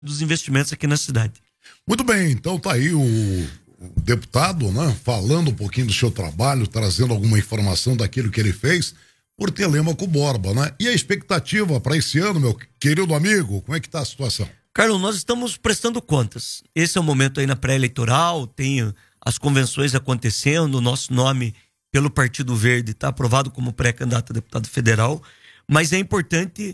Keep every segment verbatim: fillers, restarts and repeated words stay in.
dos investimentos aqui na cidade. Muito bem, então tá aí o, o deputado, né, falando um pouquinho do seu trabalho, trazendo alguma informação daquilo que ele fez por Telêmaco Borba, né? E a expectativa para esse ano, meu querido amigo, como é que tá a situação? Carlos, nós estamos prestando contas. Esse é o momento aí na pré-eleitoral, tem as convenções acontecendo, o nosso nome pelo Partido Verde está aprovado como pré-candidato a deputado federal, mas é importante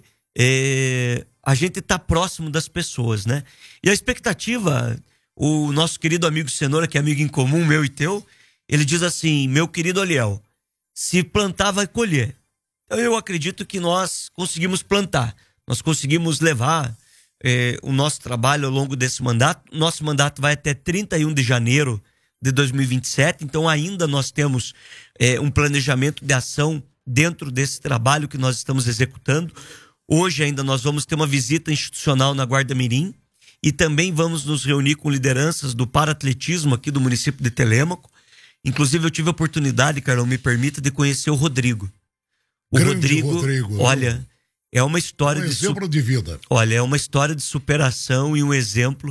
é, a gente estar tá próximo das pessoas, né? E a expectativa, o nosso querido amigo Cenoura, que é amigo em comum, meu e teu, ele diz assim: meu querido Aliel, se plantar vai colher. Então eu acredito que nós conseguimos plantar, nós conseguimos levar é, o nosso trabalho ao longo desse mandato. Nosso mandato vai até trinta e um de janeiro de dois mil e vinte e sete, então ainda nós temos é, um planejamento de ação dentro desse trabalho que nós estamos executando. Hoje ainda nós vamos ter uma visita institucional na Guarda Mirim e também vamos nos reunir com lideranças do paratletismo aqui do município de Telêmaco. Inclusive eu tive a oportunidade, Carlão, me permita, de conhecer o Rodrigo. O Rodrigo, Rodrigo, olha, é uma história um de exemplo su... de vida. Olha, é uma história de superação e um exemplo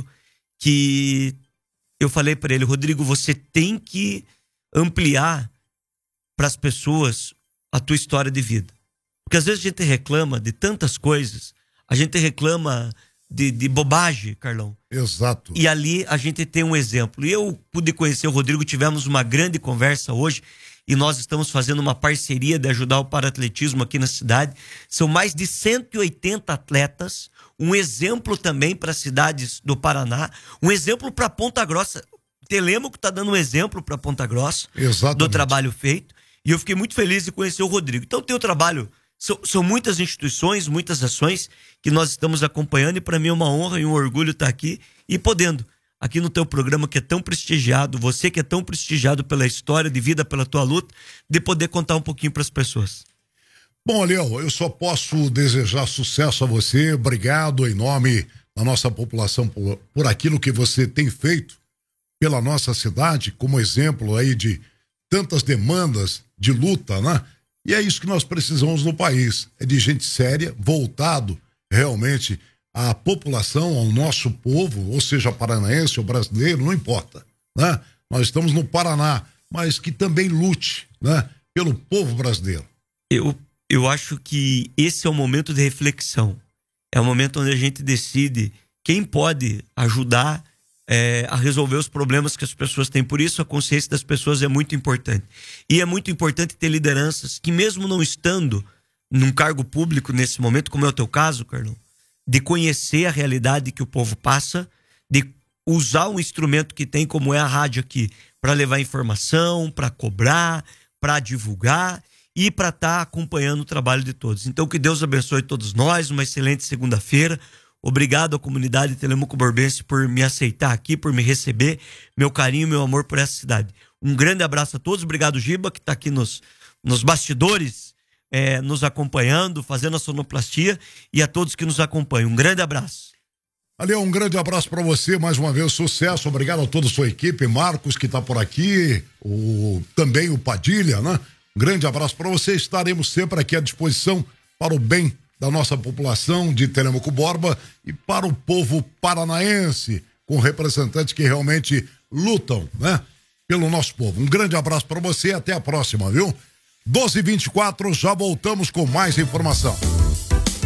que eu falei para ele: Rodrigo, você tem que ampliar para as pessoas a tua história de vida. Porque às vezes a gente reclama de tantas coisas, a gente reclama de, de bobagem, Carlão. Exato. E ali a gente tem um exemplo. E eu pude conhecer o Rodrigo, tivemos uma grande conversa hoje e nós estamos fazendo uma parceria de ajudar o paratletismo aqui na cidade. São mais de cento e oitenta atletas, um exemplo também para as cidades do Paraná, um exemplo para Ponta Grossa. Telêmaco está dando um exemplo para Ponta Grossa. Exatamente. Do trabalho feito. E eu fiquei muito feliz de conhecer o Rodrigo. Então tem o trabalho, são, são muitas instituições, muitas ações que nós estamos acompanhando, e para mim é uma honra e um orgulho estar aqui e podendo, aqui no teu programa que é tão prestigiado, você que é tão prestigiado pela história de vida, pela tua luta, de poder contar um pouquinho para as pessoas. Bom, Aliel, eu só posso desejar sucesso a você, obrigado em nome da nossa população por, por aquilo que você tem feito pela nossa cidade, como exemplo aí de tantas demandas de luta, né? E é isso que nós precisamos no país, é de gente séria, voltado realmente à população, ao nosso povo, ou seja, paranaense ou brasileiro, não importa, né? Nós estamos no Paraná, mas que também lute, né, pelo povo brasileiro. Eu, eu acho que esse é o momento de reflexão, é o momento onde a gente decide quem pode ajudar É, a resolver os problemas que as pessoas têm. Por isso a consciência das pessoas é muito importante. E é muito importante ter lideranças que, mesmo não estando num cargo público nesse momento, como é o teu caso, Carlão, de conhecer a realidade que o povo passa, de usar um instrumento que tem, como é a rádio aqui, para levar informação, para cobrar, para divulgar e para estar tá acompanhando o trabalho de todos. Então que Deus abençoe todos nós, uma excelente segunda-feira. Obrigado à comunidade telêmaco-borbense por me aceitar aqui, por me receber, meu carinho, meu amor por essa cidade. Um grande abraço a todos, obrigado Giba, que está aqui nos, nos bastidores, é, nos acompanhando, fazendo a sonoplastia, e a todos que nos acompanham. Um grande abraço. Aliel, um grande abraço para você, mais uma vez, sucesso, obrigado a toda a sua equipe, Marcos que está por aqui, o, também o Padilha, né? Um grande abraço para você, estaremos sempre aqui à disposição para o bem da nossa população de Telêmaco Borba e para o povo paranaense, com representantes que realmente lutam, né, pelo nosso povo. Um grande abraço para você e até a próxima, viu? doze e vinte e quatro, já voltamos com mais informação.